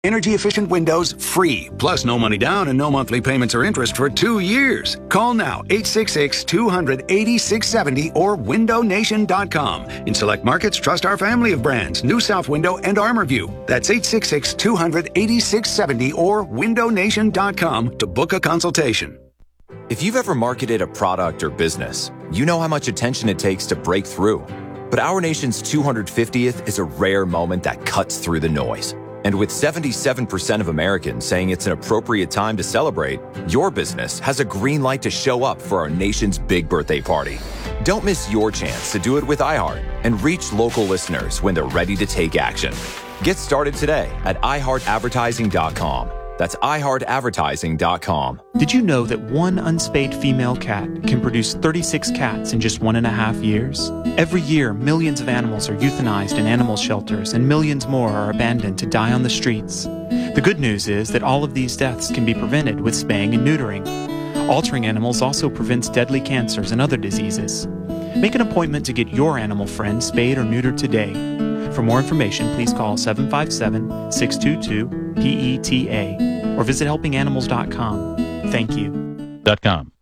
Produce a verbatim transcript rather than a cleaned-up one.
Energy-efficient windows free, plus no money down and no monthly payments or interest for two years. Call now, eight six six, two hundred, eighty-six seventy or window nation dot com. In select markets, trust our family of brands, New South Window and ArmorView. That's eight six six, two hundred, eighty-six seventy or window nation dot com to book a consultation. If you've ever marketed a product or business, you know how much attention it takes to break through. But our nation's two hundred fiftieth is a rare moment that cuts through the noise. And with seventy-seven percent of Americans saying it's an appropriate time to celebrate, your business has a green light to show up for our nation's big birthday party. Don't miss your chance to do it with iHeart and reach local listeners when they're ready to take action. Get started today at i heart advertising dot com. That's i heart advertising dot com. Did you know that one unspayed female cat can produce thirty-six cats in just one and a half years? Every year, millions of animals are euthanized in animal shelters and millions more are abandoned to die on the streets. The good news is that all of these deaths can be prevented with spaying and neutering. Altering animals also prevents deadly cancers and other diseases. Make an appointment to get your animal friend spayed or neutered today. For more information, please call seven five seven, six two two, P E T A or visit helping animals dot com. Thank you. Dot com.